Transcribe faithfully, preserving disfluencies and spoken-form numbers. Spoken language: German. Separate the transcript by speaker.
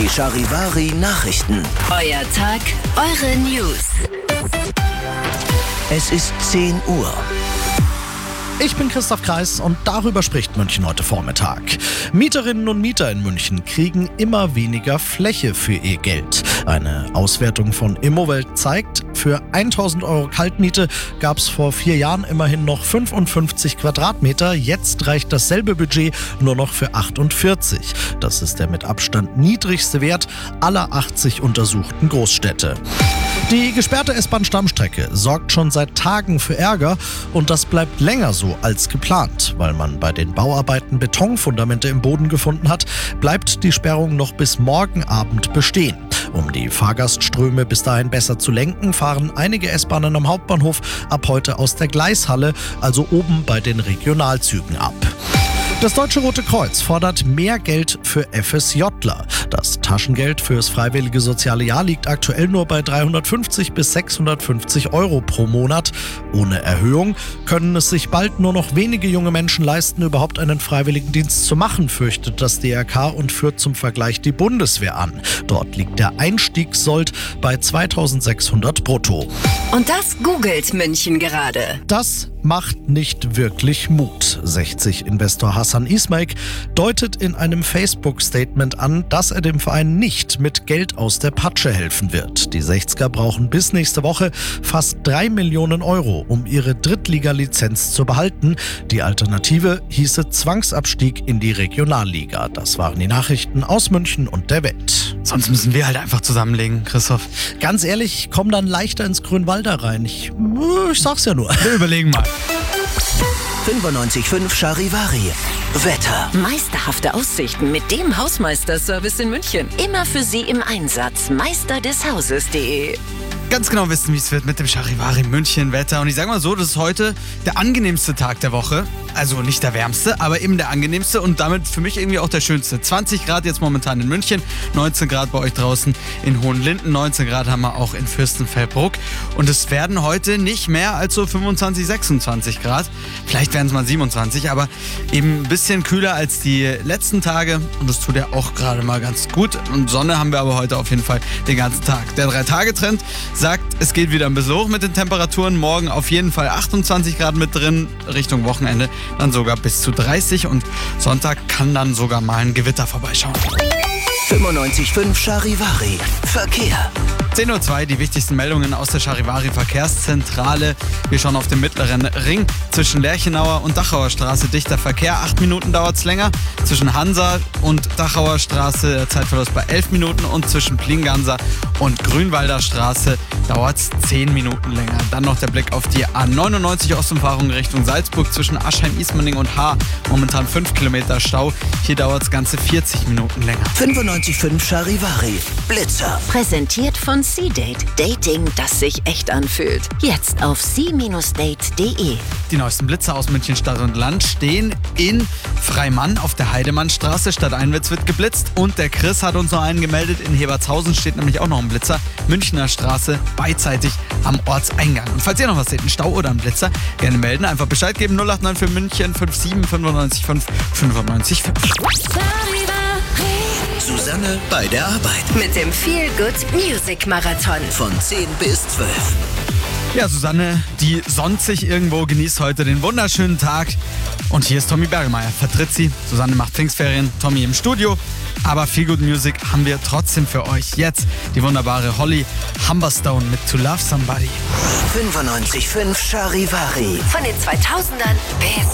Speaker 1: Die Charivari Nachrichten.
Speaker 2: Euer Tag, eure News.
Speaker 1: Es ist zehn Uhr.
Speaker 3: Ich bin Christoph Kreis und darüber spricht München heute Vormittag. Mieterinnen und Mieter in München kriegen immer weniger Fläche für ihr Geld. Eine Auswertung von Immowelt zeigt, für tausend Euro Kaltmiete gab es vor vier Jahren immerhin noch fünfundfünfzig Quadratmeter. Jetzt reicht dasselbe Budget nur noch für achtundvierzig. Das ist der mit Abstand niedrigste Wert aller achtzig untersuchten Großstädte. Die gesperrte S-Bahn-Stammstrecke sorgt schon seit Tagen für Ärger und das bleibt länger so als geplant. Weil man bei den Bauarbeiten Betonfundamente im Boden gefunden hat, bleibt die Sperrung noch bis morgen Abend bestehen. Um die Fahrgastströme bis dahin besser zu lenken, fahren einige S-Bahnen am Hauptbahnhof ab heute aus der Gleishalle, also oben bei den Regionalzügen ab. Das Deutsche Rote Kreuz fordert mehr Geld für FSJler. Das Taschengeld fürs freiwillige soziale Jahr liegt aktuell nur bei dreihundertfünfzig bis sechshundertfünfzig Euro pro Monat. Ohne Erhöhung können es sich bald nur noch wenige junge Menschen leisten, überhaupt einen Freiwilligendienst zu machen, fürchtet das D R K und führt zum Vergleich die Bundeswehr an. Dort liegt der Einstiegssold bei zweitausendsechshundert brutto.
Speaker 2: Und das googelt München gerade.
Speaker 3: Das macht nicht wirklich Mut. sechzig-Investor Hassan Ismaik deutet in einem Facebook-Statement an, dass er dem Verein nicht mit Geld aus der Patsche helfen wird. Die sechziger brauchen bis nächste Woche fast drei Millionen Euro, um ihre Drittliga-Lizenz zu behalten. Die Alternative hieße Zwangsabstieg in die Regionalliga. Das waren die Nachrichten aus München und der Welt.
Speaker 4: Sonst müssen wir halt einfach zusammenlegen, Christoph.
Speaker 3: Ganz ehrlich, ich komme dann leichter ins Grünwalder rein. Ich, ich sag's ja nur.
Speaker 4: Wir überlegen mal.
Speaker 1: fünfundneunzig Komma fünf Charivari. Wetter.
Speaker 2: Meisterhafte Aussichten mit dem Hausmeister-Service in München. Immer für Sie im Einsatz. meister des hauses punkt de.
Speaker 4: Ganz genau wissen, wie es wird mit dem Charivari München Wetter. Und ich sage mal so, das ist heute der angenehmste Tag der Woche. Also nicht der wärmste, aber eben der angenehmste und damit für mich irgendwie auch der schönste. zwanzig Grad jetzt momentan in München, neunzehn Grad bei euch draußen in Hohenlinden, neunzehn Grad haben wir auch in Fürstenfeldbruck. Und es werden heute nicht mehr als so fünfundzwanzig, sechsundzwanzig Grad. Vielleicht werden es mal siebenundzwanzig, aber eben ein bisschen kühler als die letzten Tage. Und das tut ja auch gerade mal ganz gut. Und Sonne haben wir aber heute auf jeden Fall den ganzen Tag. Der Drei-Tage-Trend sagt, es geht wieder ein bisschen hoch mit den Temperaturen. Morgen auf jeden Fall achtundzwanzig Grad mit drin, Richtung Wochenende dann sogar bis zu dreißig und Sonntag kann dann sogar mal ein Gewitter vorbeischauen.
Speaker 1: fünfundneunzig Komma fünf Charivari. Verkehr.
Speaker 4: zehn Uhr zwei, die wichtigsten Meldungen aus der Charivari Verkehrszentrale. Wir schauen auf den mittleren Ring. Zwischen Lerchenauer und Dachauer Straße dichter Verkehr. Acht Minuten dauert es länger. Zwischen Hansa und Dachauer Straße der Zeitverlust bei elf Minuten. Und zwischen Plinganser und Grünwalder Straße dauert es zehn Minuten länger. Dann noch der Blick auf die A neunundneunzig Ostumfahrung Richtung Salzburg zwischen Aschheim, Ismaning und Haar. Momentan fünf Kilometer Stau. Hier dauert es ganze vierzig Minuten länger.
Speaker 1: fünfundneunzig Komma fünf Charivari. Blitzer.
Speaker 2: Präsentiert von C-Date. Dating, das sich echt anfühlt. Jetzt auf c Bindestrich date punkt de.
Speaker 4: Die neuesten Blitzer aus München Stadt und Land stehen in Freimann auf der Heidemannstraße. Stadteinwärts wird geblitzt. Und der Chris hat uns noch einen gemeldet. In Hebertshausen steht nämlich auch noch ein Blitzer. Münchner Straße, beidseitig am Ortseingang. Und falls ihr noch was seht, einen Stau oder einen Blitzer, gerne melden. Einfach Bescheid geben. null acht neun für München fünf sieben fünfundneunzig fünf fünfundneunzig fünf.
Speaker 1: Susanne bei der Arbeit.
Speaker 2: Mit dem Feel Good Music Marathon.
Speaker 1: Von zehn bis zwölf.
Speaker 4: Ja, Susanne, die sonnt sich irgendwo, genießt heute den wunderschönen Tag. Und hier ist Tommy Bergemeier, vertritt sie. Susanne macht Pfingstferien, Tommy im Studio. Aber Feel Good Music haben wir trotzdem für euch. Jetzt die wunderbare Holly Humberstone mit To Love Somebody.
Speaker 1: fünfundneunzig Komma fünf Charivari.
Speaker 2: Von den zweitausendern bis